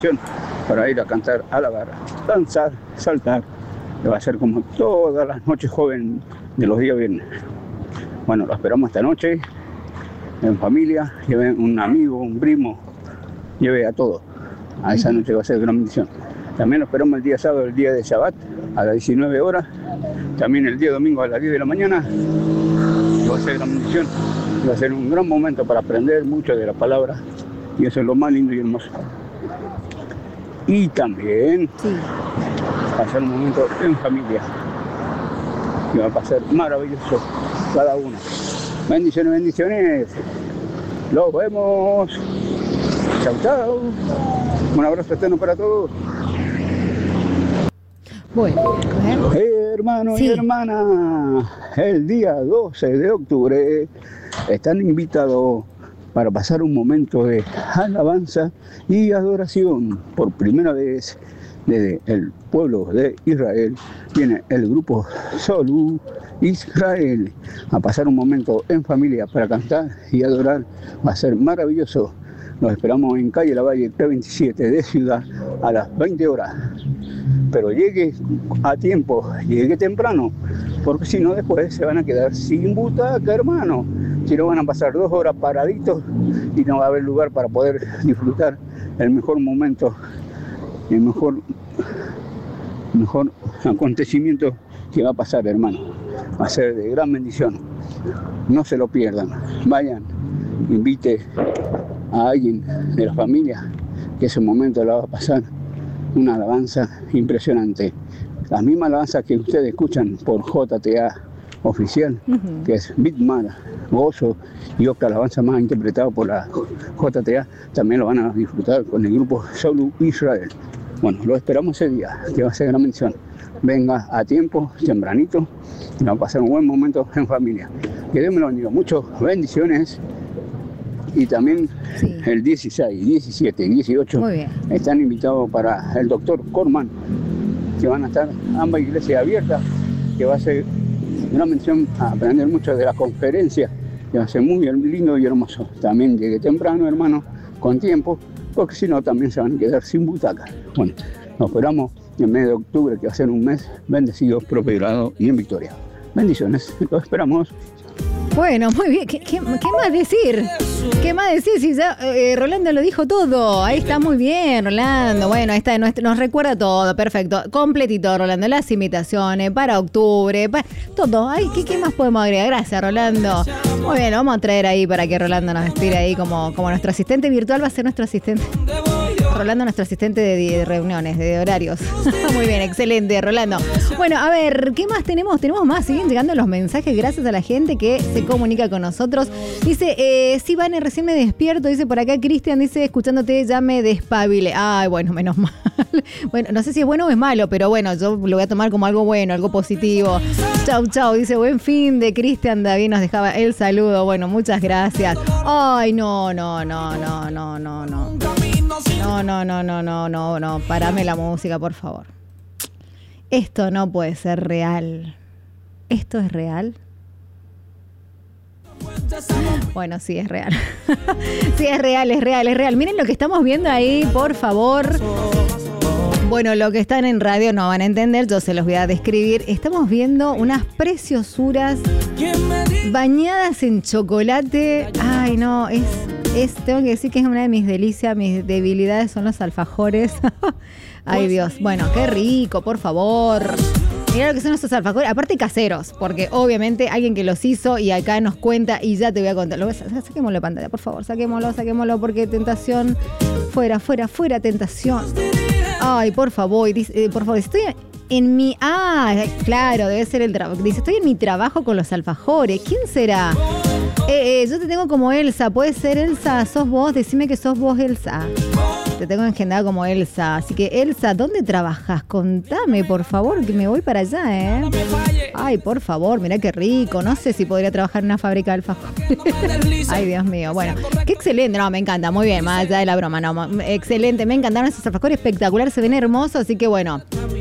para ir a cantar, alabar, danzar, saltar, que va a ser como todas las noches jóvenes de los días viernes. Bueno, lo esperamos esta noche, en familia, lleve un amigo, un primo, lleve a todos. A esa noche va a ser gran bendición. También lo esperamos el día sábado, el día de Shabbat, a las 19 horas. También el día domingo a las 10 de la mañana. Va a ser gran bendición. Va a ser un gran momento para aprender mucho de la palabra. Y eso es lo más lindo y hermoso. Y también va a ser un momento en familia. Y va a pasar maravilloso cada uno. Bendiciones, bendiciones. Los vemos. Chau, chau. Un abrazo eterno para todos. Bueno, hermano y hermana, el día 12 de octubre están invitados para pasar un momento de alabanza y adoración. Por primera vez desde el pueblo de Israel viene el grupo Solu Israel a pasar un momento en familia para cantar y adorar. Va a ser maravilloso. Nos esperamos en calle Lavalle 327 de Ciudad a las 20 horas. Pero llegue a tiempo, llegue temprano, porque si no después se van a quedar sin butaca, hermano. Si no van a pasar 2 horas paraditos y no va a haber lugar para poder disfrutar el mejor momento, el mejor acontecimiento que va a pasar, hermano. Va a ser de gran bendición. No se lo pierdan. Vayan, invite a alguien de la familia que ese momento la va a pasar una alabanza impresionante. Las mismas alabanzas que ustedes escuchan por JTA oficial, que es Bitmar, Gozo y otra alabanza más interpretada por la JTA, también lo van a disfrutar con el grupo Solu Israel. Bueno, lo esperamos ese día, que va a ser gran mención. Venga a tiempo, tempranito, y va a pasar un buen momento en familia. Que Dios me lo bendiga. Muchas bendiciones. Y también el 16, 17 y 18 están invitados para el doctor Corman, que van a estar ambas iglesias abiertas, que va a ser una mención a aprender mucho de la conferencia, que va a ser muy lindo y hermoso. También llegue temprano, hermano, con tiempo, porque si no también se van a quedar sin butaca. Bueno, nos esperamos en el mes de octubre, que va a ser un mes bendecido, prosperado y en victoria. Bendiciones, los esperamos. Bueno, muy bien. ¿Qué más decir? ¿Qué más decir? Si ya Rolando lo dijo todo. Ahí está muy bien, Rolando. Bueno, ahí está, nos recuerda todo. Perfecto. Completito, Rolando. Las invitaciones para octubre, todo. Ay, ¿qué más podemos agregar? Gracias, Rolando. Muy bien, lo vamos a traer ahí para que Rolando nos estire ahí como nuestro asistente virtual. Va a ser nuestro asistente. Rolando, nuestro asistente de reuniones, de horarios. Muy bien, excelente, Rolando. Bueno, a ver, ¿qué más tenemos? Tenemos más, siguen llegando los mensajes gracias a la gente que se comunica con nosotros. Dice, sí, Vane, recién me despierto. Dice por acá, Cristian, dice, escuchándote ya me despabile. Ay, bueno, menos mal. Bueno, no sé si es bueno o es malo, pero bueno, yo lo voy a tomar como algo bueno, algo positivo. Chau, chau. Dice, buen fin de Cristian David, nos dejaba el saludo. Bueno, muchas gracias. Ay, no. No, parame la música, por favor. Esto no puede ser real. ¿Esto es real? Bueno, sí, es real. Sí, es real. Miren lo que estamos viendo ahí, por favor. Bueno, lo que están en radio no van a entender, yo se los voy a describir. Estamos viendo unas preciosuras bañadas en chocolate. Ay, no, tengo que decir que es una de mis delicias, mis debilidades son los alfajores. Ay, Dios. Bueno, qué rico, por favor. Mirá lo que son estos alfajores, aparte caseros, porque obviamente alguien que los hizo y acá nos cuenta y ya te voy a contar. Saquémoslo de pantalla, por favor, saquémoslo, porque tentación, fuera, tentación. Ay, por favor, estoy en mi... Ah, claro, debe ser el trabajo. Dice, estoy en mi trabajo con los alfajores. ¿Quién será? Yo te tengo como Elsa, ¿puede ser Elsa? ¿Sos vos? Decime que sos vos, Elsa. Te tengo agendada como Elsa. Así que, Elsa, ¿dónde trabajas? Contame, por favor, que me voy para allá, ¿eh? Ay, por favor, mirá qué rico. No sé si podría trabajar en una fábrica de alfajores. Ay, Dios mío. Bueno, qué excelente. No, me encanta. Muy bien, más allá de la broma. No, excelente. Me encantaron esos alfajores, espectaculares. Se ven hermosos, así que bueno.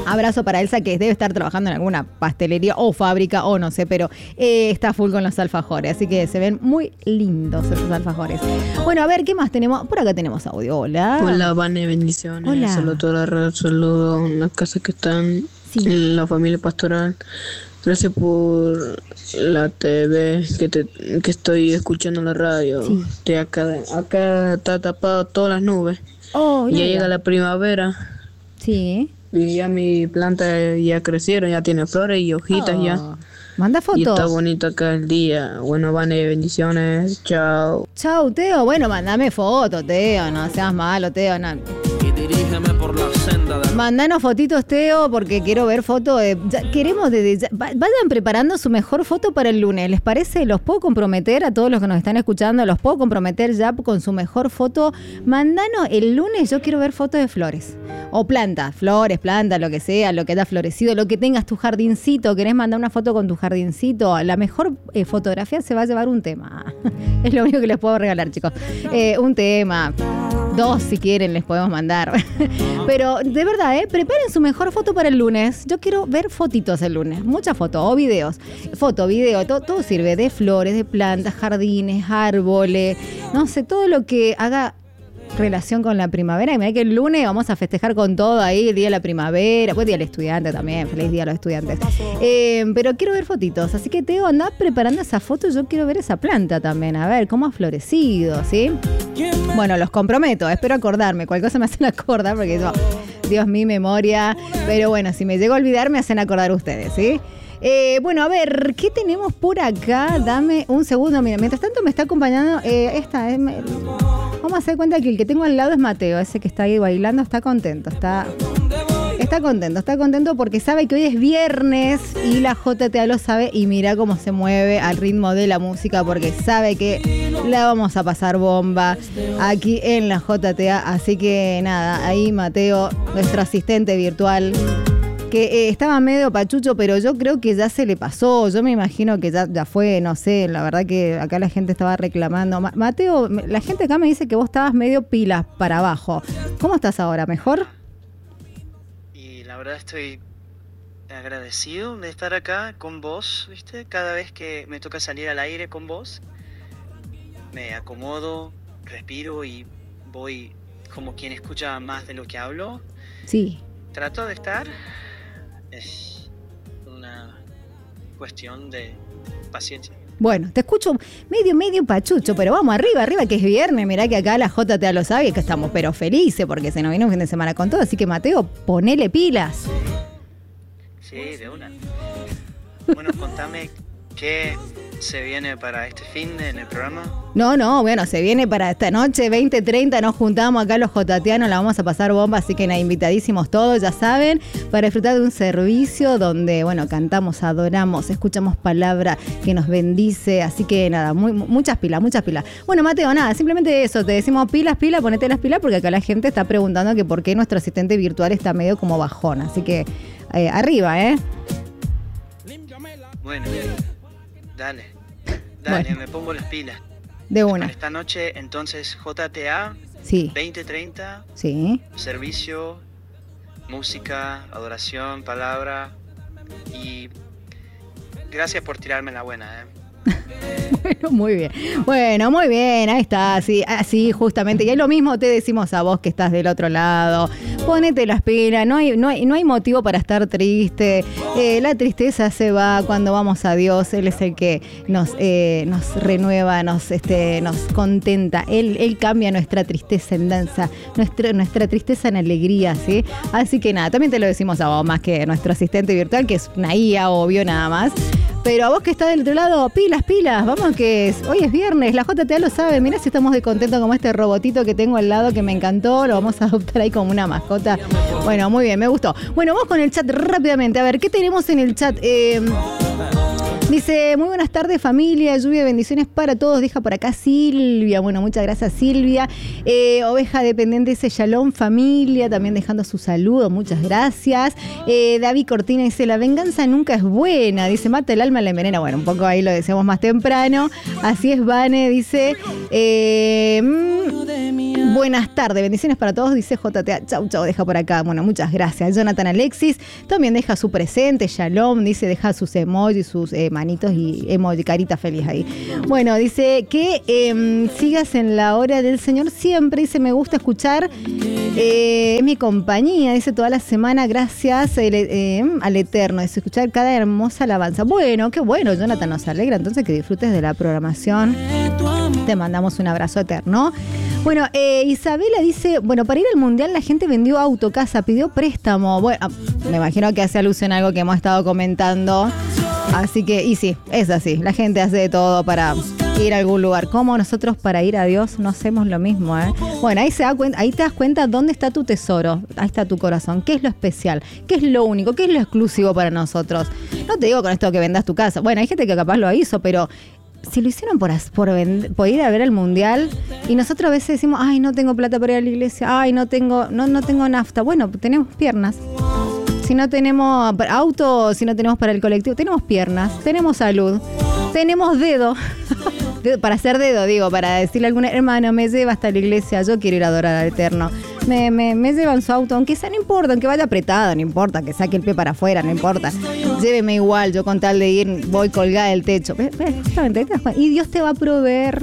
Abrazo para Elsa, que debe estar trabajando en alguna pastelería o fábrica o no sé, pero está full con los alfajores, así que se ven muy lindos esos alfajores. Bueno, a ver, ¿qué más tenemos? Por acá tenemos audio. Hola. Hola, Vane, bendiciones. Hola. Saludo a toda la red, saludo a las casas que están en la familia pastoral. Gracias por la TV que estoy escuchando en la radio. Sí. De acá está tapado todas las nubes. Oh, ya llega la primavera. Sí. Y ya mi planta ya crecieron, ya tiene flores y hojitas ya. Manda fotos. Y está bonito acá el día. Bueno, Vane, bendiciones. Chao. Chau, Teo. Bueno, mandame fotos, Teo. No seas malo, Teo. No. Por la senda del... Mandanos fotitos, Teo, porque quiero ver fotos. Queremos vayan preparando su mejor foto para el lunes. ¿Les parece? ¿Los puedo comprometer a todos los que nos están escuchando? ¿Los puedo comprometer ya con su mejor foto? Mandanos el lunes. Yo quiero ver fotos de flores. O plantas, flores, plantas, lo que sea, lo que haya florecido, lo que tengas tu jardincito. ¿Querés mandar una foto con tu jardincito? La mejor fotografía se va a llevar un tema. Es lo único que les puedo regalar, chicos. Un tema. 2 si quieren les podemos mandar. Pero de verdad, preparen su mejor foto para el lunes. Yo quiero ver fotitos el lunes. Muchas fotos o videos. Foto, video, todo sirve. De flores, de plantas, jardines, árboles. No sé, todo lo que haga relación con la primavera. Y mirá que el lunes vamos a festejar con todo ahí, el día de la primavera, pues día del estudiante también, feliz día a los estudiantes. Pero quiero ver fotitos, así que Teo, andá preparando esa foto, yo quiero ver esa planta también, a ver cómo ha florecido, ¿sí? Bueno, los comprometo, espero acordarme, cualquier cosa me hacen acordar porque yo, Dios, mi memoria, pero bueno, si me llego a olvidar me hacen acordar ustedes, ¿sí? Bueno, a ver, ¿qué tenemos por acá? Dame un segundo. Mira, mientras tanto me está acompañando vamos a hacer cuenta que el que tengo al lado es Mateo, ese que está ahí bailando, está contento, está contento porque sabe que hoy es viernes y la JTA lo sabe y mira cómo se mueve al ritmo de la música porque sabe que la vamos a pasar bomba aquí en la JTA. Así que nada, ahí Mateo, nuestro asistente virtual, que estaba medio pachucho, pero yo creo que ya se le pasó. Yo me imagino que ya fue, no sé, la verdad que acá la gente estaba reclamando. Mateo, la gente acá me dice que vos estabas medio pilas para abajo. ¿Cómo estás ahora? ¿Mejor? Y la verdad estoy agradecido de estar acá con vos, ¿viste? Cada vez que me toca salir al aire con vos, me acomodo, respiro y voy como quien escucha más de lo que hablo. Sí. Trato de estar. Es una cuestión de paciencia. Bueno, te escucho medio pachucho, pero vamos arriba, que es viernes. Mirá que acá la JTA lo sabe y que estamos pero felices porque se nos viene un fin de semana con todo. Así que Mateo, ponele pilas. Sí, de una. Bueno, contame qué se viene para este fin en el programa. No, bueno, se viene para esta noche, 20:30, nos juntamos acá los JTanos, la vamos a pasar bomba, así que nada, invitadísimos todos, ya saben, para disfrutar de un servicio donde, bueno, cantamos, adoramos, escuchamos palabra que nos bendice, así que nada, muchas pilas. Bueno, Mateo, nada, simplemente eso, te decimos pilas, ponete las pilas, porque acá la gente está preguntando que por qué nuestro asistente virtual está medio como bajón, así que arriba, Bueno, dale, Bueno. me pongo las pilas. De una. Para esta noche, entonces, JTA, Sí. 20:30, Sí. servicio, música, adoración, palabra y gracias por tirarme la buena, Bueno, muy bien, ahí está, así justamente. Y es lo mismo te decimos a vos que estás del otro lado. Ponete las pilas, no hay motivo para estar triste. La tristeza se va cuando vamos a Dios. Él es el que nos renueva, nos contenta. Él cambia nuestra tristeza en danza, nuestra tristeza en alegría, ¿sí? Así que nada, también te lo decimos a vos, más que nuestro asistente virtual, que es una IA, obvio, nada más. Pero a vos que estás del otro lado, pilas, vamos que hoy es viernes, la JTA lo sabe, mirá si estamos de contento como este robotito que tengo al lado que me encantó, lo vamos a adoptar ahí como una mascota. Bueno, muy bien, me gustó. Bueno, vamos con el chat rápidamente, a ver, ¿qué tenemos en el chat? Dice, muy buenas tardes familia, lluvia, bendiciones para todos, deja por acá Silvia. Bueno, muchas gracias Silvia. Oveja dependiente dice, Shalom familia, también dejando su saludo, muchas gracias. David Cortina dice, la venganza nunca es buena, dice, mata el alma, la envenena. Bueno, un poco ahí lo decíamos más temprano. Así es, Vane, dice, buenas tardes, bendiciones para todos, dice JTA, chau, deja por acá. Bueno, muchas gracias. Jonathan Alexis también deja su presente, Shalom, dice, deja sus emojis, sus manitos y emoji, carita feliz ahí. Bueno, dice que sigas en la hora del Señor siempre, dice, me gusta escuchar, es mi compañía, dice, toda la semana, gracias al Eterno, dice, escuchar cada hermosa alabanza. Bueno, qué bueno, Jonathan, nos alegra entonces que disfrutes de la programación. Te mandamos un abrazo eterno. Bueno, Isabela dice, bueno, para ir al Mundial la gente vendió auto, casa, pidió préstamo. Bueno, me imagino que hace alusión a algo que hemos estado comentando. Así que, y sí, es así. La gente hace de todo para ir a algún lugar. ¿Cómo nosotros para ir a Dios no hacemos lo mismo, eh? Bueno, ahí te das cuenta dónde está tu tesoro. Ahí está tu corazón. ¿Qué es lo especial? ¿Qué es lo único? ¿Qué es lo exclusivo para nosotros? No te digo con esto que vendas tu casa. Bueno, hay gente que capaz lo hizo, pero si lo hicieron por ir a ver el Mundial y nosotros a veces decimos, ay, no tengo plata para ir a la iglesia, ay, no tengo nafta. Bueno, tenemos piernas. Si no tenemos auto, si no tenemos para el colectivo, tenemos piernas, tenemos salud, tenemos dedo. Para hacer dedo, digo, para decirle a algún hermano, me lleva hasta la iglesia, yo quiero ir a adorar al Eterno. Me llevan su auto, aunque sea, no importa, aunque vaya apretada, no importa, que saque el pie para afuera, no importa. Lléveme igual, yo con tal de ir, voy colgada del techo. Justamente, y Dios te va a proveer.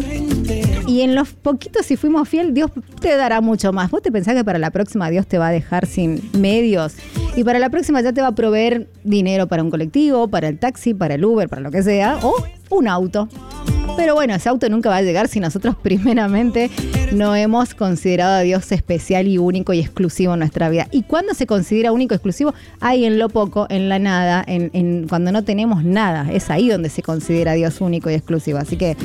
Y en los poquitos, si fuimos fiel, Dios te dará mucho más. ¿Vos te pensás que para la próxima Dios te va a dejar sin medios? Y para la próxima ya te va a proveer dinero para un colectivo, para el taxi, para el Uber, para lo que sea, o un auto. Pero bueno, ese auto nunca va a llegar si nosotros primeramente no hemos considerado a Dios especial y único y exclusivo en nuestra vida. ¿Y cuándo se considera único y exclusivo? Ahí en lo poco, en la nada, cuando no tenemos nada. Es ahí donde se considera a Dios único y exclusivo. Así que,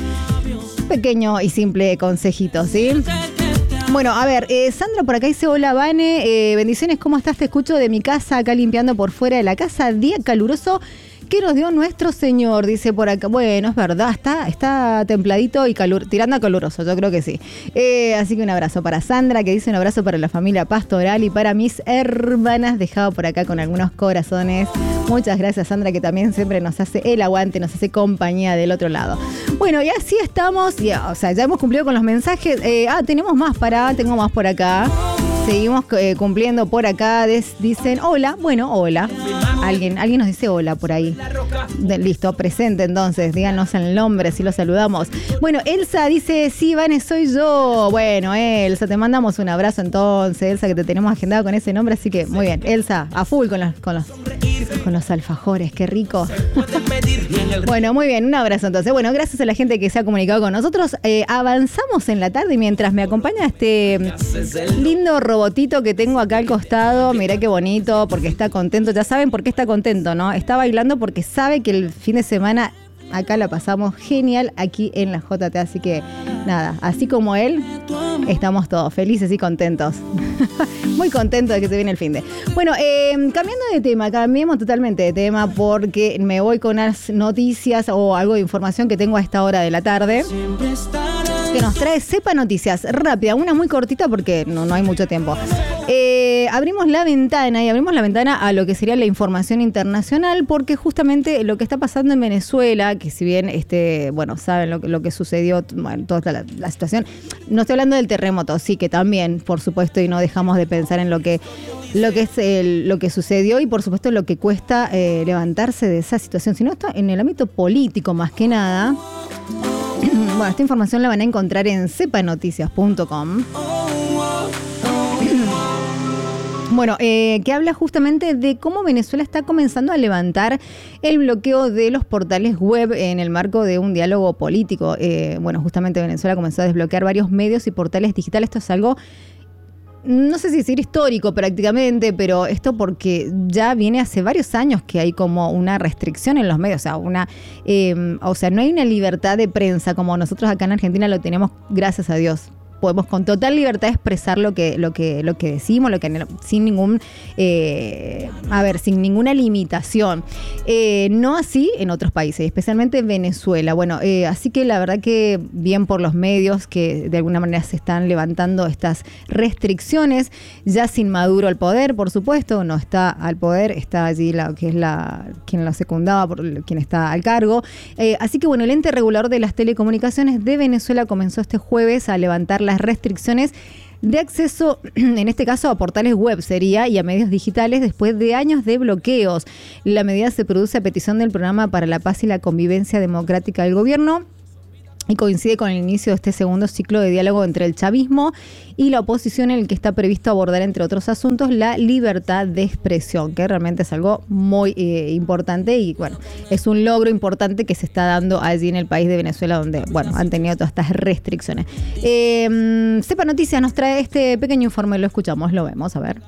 pequeño y simple consejito, ¿sí? Bueno, a ver, Sandra por acá dice, hola Vane, bendiciones, ¿cómo estás? Te escucho de mi casa, acá limpiando por fuera de la casa, día caluroso que nos dio nuestro Señor, dice por acá. Bueno, es verdad, está templadito y tirando a caluroso, yo creo que sí. Así que un abrazo para Sandra, que dice un abrazo para la familia pastoral y para mis hermanas, dejado por acá con algunos corazones. Muchas gracias, Sandra, que también siempre nos hace el aguante, nos hace compañía del otro lado. Bueno, y así estamos, ya hemos cumplido con los mensajes. Tengo más por acá. Seguimos cumpliendo por acá. Dicen hola. Bueno, hola. Alguien nos dice hola por ahí. Listo, presente entonces. Díganos el nombre si lo saludamos. Bueno, Elsa dice, sí, Vane, soy yo. Bueno, Elsa, te mandamos un abrazo entonces. Elsa, que te tenemos agendado con ese nombre. Así que, muy bien. Elsa, a full con los alfajores. Qué rico. Bueno, muy bien. Un abrazo entonces. Bueno, gracias a la gente que se ha comunicado con nosotros. Avanzamos en la tarde mientras me acompaña este lindo robotito que tengo acá al costado. Mirá qué bonito, porque está contento. Ya saben por qué está contento, ¿no? Está bailando porque sabe que el fin de semana acá la pasamos genial aquí en la JT. Así que nada, así como él, estamos todos felices y contentos. Muy contentos de que se viene el fin de. Bueno, cambiando de tema, cambiemos totalmente de tema porque me voy con unas noticias o algo de información que tengo a esta hora de la tarde. Que nos trae Sepa Noticias, rápida, una muy cortita porque no hay mucho tiempo. Abrimos la ventana a lo que sería la información internacional, porque justamente lo que está pasando en Venezuela, que si bien saben lo que sucedió, bueno, toda la situación, no estoy hablando del terremoto, sí que también, por supuesto, y no dejamos de pensar en lo que sucedió y por supuesto lo que cuesta levantarse de esa situación, sino esto en el ámbito político más que nada. Bueno, esta información la van a encontrar en sepanoticias.com. Bueno, que habla justamente de cómo Venezuela está comenzando a levantar el bloqueo de los portales web en el marco de un diálogo político. Justamente Venezuela comenzó a desbloquear varios medios y portales digitales. Esto es algo, no sé si decir histórico prácticamente, pero esto porque ya viene hace varios años que hay como una restricción en los medios, no hay una libertad de prensa como nosotros acá en Argentina lo tenemos, gracias a Dios. podemos con total libertad expresar lo que decimos, sin ninguna limitación. No así en otros países, especialmente en Venezuela. Bueno, así que la verdad que bien por los medios que de alguna manera se están levantando estas restricciones, ya sin Maduro al poder, por supuesto, no está al poder, está allí quien lo secundaba, quien está al cargo. Así que bueno, el ente regulador de las telecomunicaciones de Venezuela comenzó este jueves a levantar las restricciones de acceso, en este caso a portales web sería, y a medios digitales después de años de bloqueos. La medida se produce a petición del Programa para la Paz y la Convivencia Democrática del Gobierno y coincide con el inicio de este segundo ciclo de diálogo entre el chavismo y la oposición, en el que está previsto abordar, entre otros asuntos, la libertad de expresión, que realmente es algo muy importante y bueno, es un logro importante que se está dando allí en el país de Venezuela, donde bueno, han tenido todas estas restricciones. Sepa Noticias nos trae este pequeño informe, lo escuchamos, lo vemos, a ver.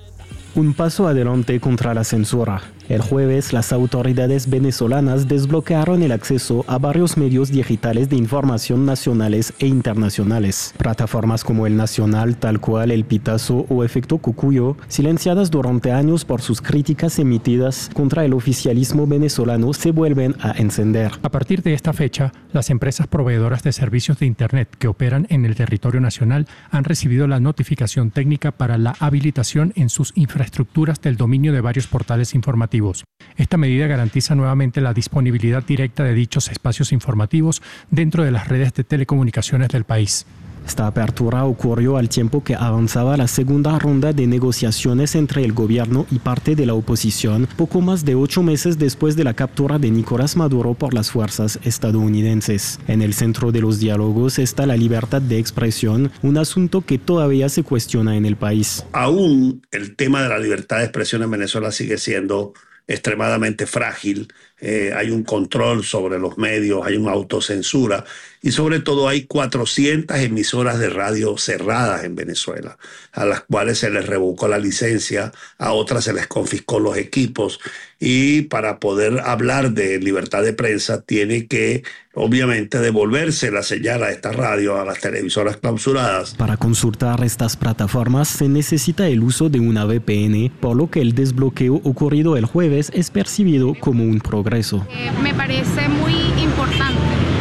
Un paso adelante contra la censura. El jueves, las autoridades venezolanas desbloquearon el acceso a varios medios digitales de información nacionales e internacionales. Plataformas como El Nacional, Tal Cual, El Pitazo o Efecto Cucuyo, silenciadas durante años por sus críticas emitidas contra el oficialismo venezolano, se vuelven a encender. A partir de esta fecha, las empresas proveedoras de servicios de Internet que operan en el territorio nacional han recibido la notificación técnica para la habilitación en sus infraestructuras del dominio de varios portales informativos. Esta medida garantiza nuevamente la disponibilidad directa de dichos espacios informativos dentro de las redes de telecomunicaciones del país. Esta apertura ocurrió al tiempo que avanzaba la segunda ronda de negociaciones entre el gobierno y parte de la oposición, poco más de 8 meses después de la captura de Nicolás Maduro por las fuerzas estadounidenses. En el centro de los diálogos está la libertad de expresión, un asunto que todavía se cuestiona en el país. Aún el tema de la libertad de expresión en Venezuela sigue siendo extremadamente frágil. Hay un control sobre los medios, hay una autocensura y sobre todo hay 400 emisoras de radio cerradas en Venezuela, a las cuales se les revocó la licencia, a otras se les confiscó los equipos, y para poder hablar de libertad de prensa tiene que obviamente devolverse la señal a esta radio, a las televisoras clausuradas. Para consultar estas plataformas se necesita el uso de una VPN, por lo que el desbloqueo ocurrido el jueves es percibido como un progreso. Me parece muy importante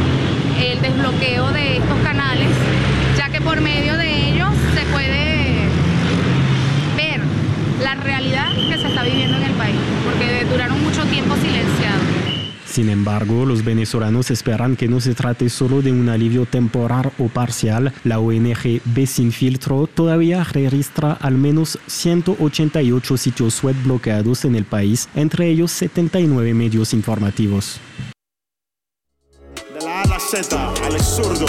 el desbloqueo de estos canales, ya que por medio de ellos se puede ver la realidad que se está viviendo en el país, porque duraron mucho tiempo silenciados. Sin embargo, los venezolanos esperan que no se trate solo de un alivio temporal o parcial. La ONG Ve Sin Filtro todavía registra al menos 188 sitios web bloqueados en el país, entre ellos 79 medios informativos. De la A a la Z, al zurdo.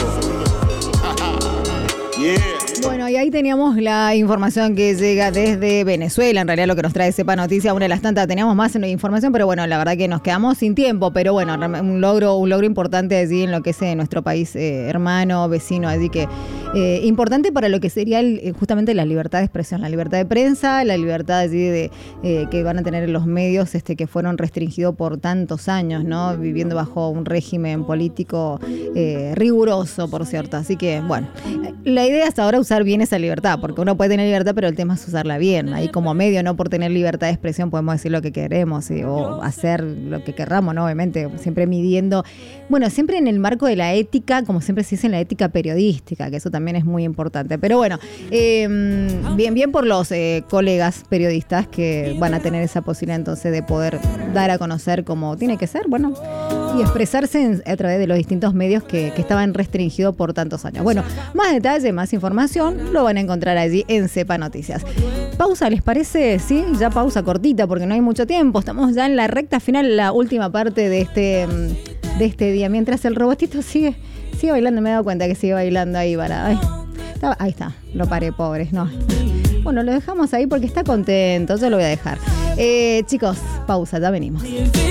Yeah. Bueno, y ahí teníamos la información que llega desde Venezuela. En realidad lo que nos trae Sepa Noticias, una de las tantas, teníamos más información, pero bueno, la verdad que nos quedamos sin tiempo. Pero bueno, un logro importante allí en lo que es nuestro país hermano, vecino, allí que importante para lo que sería justamente la libertad de expresión, la libertad de prensa, la libertad allí que van a tener los medios que fueron restringidos por tantos años, ¿no? Viviendo bajo un régimen político riguroso, por cierto. Así que bueno, la idea es ahora usar bien esa libertad, porque uno puede tener libertad, pero el tema es usarla bien. Ahí como medio, no por tener libertad de expresión podemos decir lo que queremos o hacer lo que querramos, ¿no? Obviamente, siempre midiendo, bueno, siempre en el marco de la ética, como siempre se dice en la ética periodística, que eso también es muy importante. Pero bueno, bien por los colegas periodistas que van a tener esa posibilidad entonces de poder dar a conocer como tiene que ser, bueno, y expresarse a través de los distintos medios que estaban restringidos por tantos años. Bueno, más detalle, más información lo van a encontrar allí en Sepa Noticias. Pausa, ¿les parece? Sí, ya pausa cortita porque no hay mucho tiempo. Estamos ya en la recta final, la última parte de este día. Mientras el robotito sigue bailando, me he dado cuenta que sigue bailando ahí para... Ahí está, lo paré, pobres, no. Bueno, lo dejamos ahí porque está contento, yo lo voy a dejar. Chicos, pausa, ya venimos.